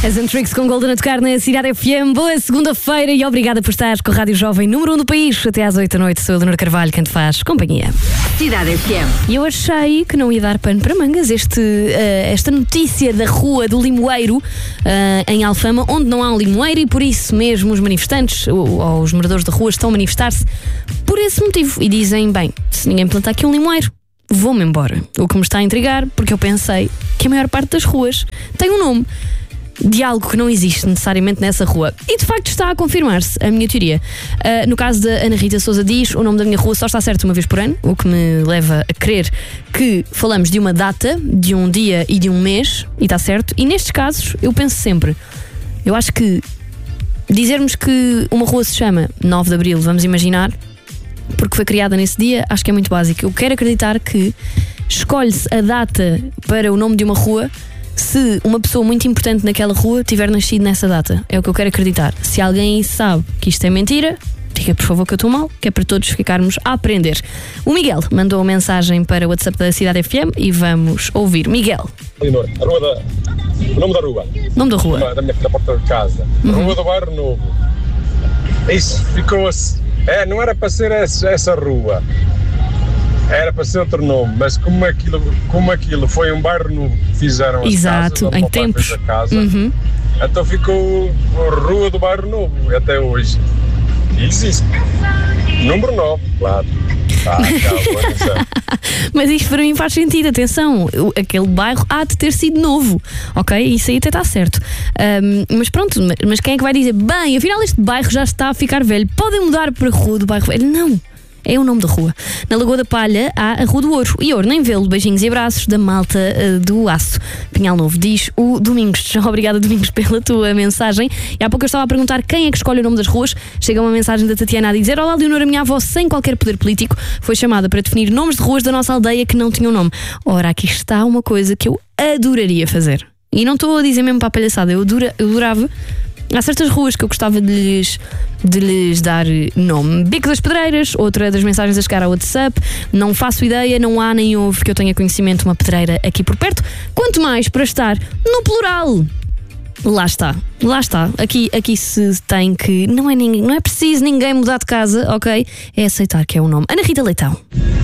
As Antrix com Golden a tocar na Cidade FM. Boa segunda-feira e obrigada por estar com a Rádio Jovem número 1 do país. Até às 8 da noite. Sou a Leonor Carvalho, quem te faz companhia. Cidade FM. E eu achei que não ia dar pano para mangas esta notícia da Rua do Limoeiro, em Alfama, onde não há um limoeiro, e por isso mesmo os manifestantes ou os moradores da rua estão a manifestar-se por esse motivo. E dizem, bem, se ninguém plantar aqui um limoeiro, vou-me embora. O que me está a intrigar, porque eu pensei que a maior parte das ruas tem um nome de algo que não existe necessariamente nessa rua. E de facto está a confirmar-se a minha teoria. No caso da Ana Rita Sousa diz, o nome da minha rua só está certo uma vez por ano, o que me leva a crer que falamos de uma data, de um dia e de um mês, e está certo. E nestes casos eu penso sempre, eu acho que dizermos que uma rua se chama 9 de Abril, vamos imaginar, porque foi criada nesse dia, acho que é muito básico. Eu quero acreditar que escolhe-se a data para o nome de uma rua se uma pessoa muito importante naquela rua tiver nascido nessa data. É o que eu quero acreditar. Se alguém sabe que isto é mentira, diga por favor que eu estou mal, que é para todos ficarmos a aprender. O Miguel mandou uma mensagem para o WhatsApp da Cidade FM e vamos ouvir. Miguel. Leonor, o nome da rua. Nome da rua. Da porta de casa. Rua do Bairro Novo. Isso ficou-se. Não era para ser essa rua. Era para ser outro nome, mas como aquilo foi um bairro novo que fizeram as Exato, casas, em tempos. Então ficou a Rua do Bairro Novo até hoje. E existe. Número 9, claro. Mas isto para mim faz sentido, atenção, aquele bairro há de ter sido novo, ok? Isso aí até está certo. Mas pronto, mas quem é que vai dizer, bem, afinal este bairro já está a ficar velho, podem mudar para a Rua do Bairro Velho? Não. É o nome da rua. Na Lagoa da Palha há a Rua do Ouro. E Ouro, nem vê-lo. Beijinhos e abraços da malta do Aço. Pinhal Novo, diz o Domingos. Obrigada, Domingos, pela tua mensagem. E há pouco eu estava a perguntar quem é que escolhe o nome das ruas. Chega uma mensagem da Tatiana a dizer: olá, Leonor, a minha avó, sem qualquer poder político, foi chamada para definir nomes de ruas da nossa aldeia que não tinham nome. Ora, aqui está uma coisa que eu adoraria fazer. E não estou a dizer mesmo para a palhaçada. Eu adorava. Há certas ruas que eu gostava de lhes dar nome. Beco das Pedreiras, outra das mensagens a chegar ao WhatsApp. Não faço ideia, não há nem houve que eu tenha conhecimento uma pedreira aqui por perto. Quanto mais para estar no plural. Lá está. Aqui se tem que... Não é preciso ninguém mudar de casa, ok? É aceitar que é um nome. Ana Rita Leitão.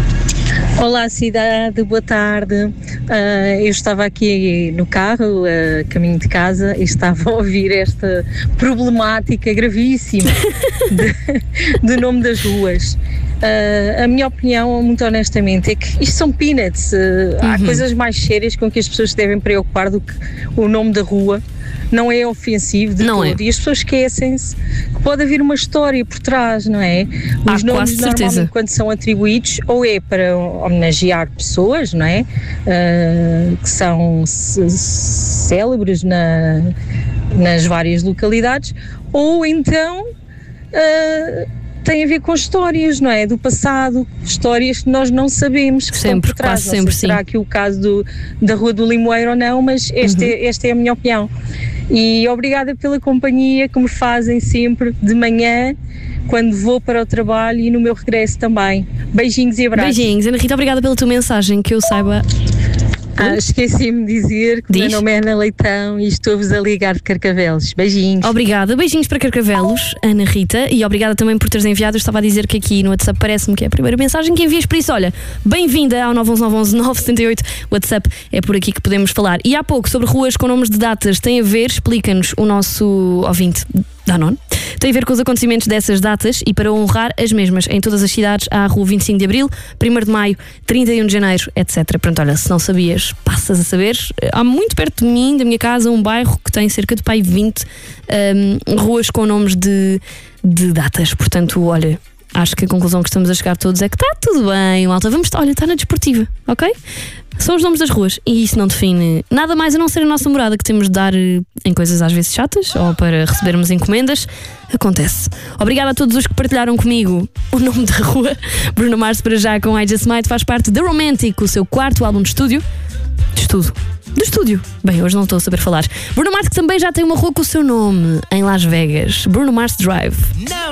Olá cidade, boa tarde. Eu estava aqui no carro, caminho de casa, e estava a ouvir esta problemática gravíssima do nome das ruas. A minha opinião, muito honestamente, é que isto são peanuts. Há coisas mais sérias com que as pessoas se devem preocupar do que o nome da rua. Não é ofensivo de todo. E as pessoas esquecem-se que pode haver uma história por trás, não é? Os nomes normalmente quando são atribuídos ou é para homenagear pessoas, não é? Que são célebres nas várias localidades, ou então tem a ver com histórias, não é? Do passado, histórias que nós não sabemos que sempre, estão por trás. Quase sempre, será aqui o caso da Rua do Limoeiro ou não, mas esta é a minha opinião. E obrigada pela companhia que me fazem sempre de manhã, quando vou para o trabalho e no meu regresso também. Beijinhos e abraços. Beijinhos. Ana Rita, obrigada pela tua mensagem, que eu saiba... Esqueci-me de dizer que o meu nome é Ana Leitão e estou-vos a ligar de Carcavelos. Beijinhos. Obrigada, beijinhos para Carcavelos, Ana Rita, e obrigada também por teres enviado. Eu estava a dizer que aqui no WhatsApp parece-me que é a primeira mensagem que envias, por isso, olha, bem-vinda ao 911-911-978. WhatsApp é por aqui que podemos falar. E há pouco, sobre ruas com nomes de datas, tem a ver, explica-nos o nosso ouvinte Danon, tem a ver com os acontecimentos dessas datas, e para honrar as mesmas em todas as cidades há a Rua 25 de Abril, 1º de Maio, 31 de Janeiro, etc. Pronto, olha, se não sabias, passas a saber. Há muito perto de mim, da minha casa, um bairro que tem cerca de 20 ruas com nomes de datas. Portanto, olha, acho que a conclusão que estamos a chegar todos é que está tudo bem, malta. Olha, está na desportiva, ok? São os nomes das ruas e isso não define nada mais a não ser a nossa morada, que temos de dar em coisas às vezes chatas ou para recebermos encomendas. Acontece. Obrigada a todos os que partilharam comigo o nome da rua. Bruno Mars, para já, com I Just Might, faz parte da Romantic, o seu 4º álbum de estúdio. Do estúdio. Bem, hoje não estou a saber falar. Bruno Mars, que também já tem uma rua com o seu nome em Las Vegas. Bruno Mars Drive.